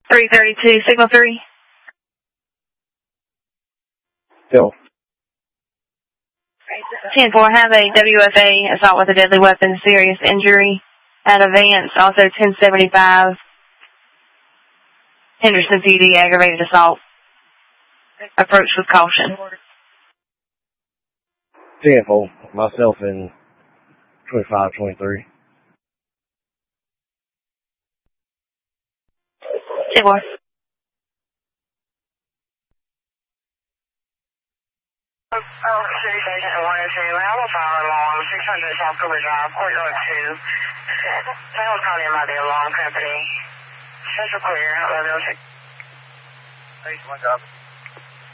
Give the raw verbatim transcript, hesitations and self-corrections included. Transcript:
three thirty-two, signal three. Bill. ten four, have a W F A, assault with a deadly weapon, serious injury at Advance. Also ten seventy-five, Henderson P D, aggravated assault. Approach with caution. ten four, myself in twenty-five twenty-three. ten four. Oh, City Station one oh two, Alpha Fire Alarm, six hundred South Cooper Drive, Port Road two. Someone calling in might be alarm company. Central clear, level six. Thanks, one job.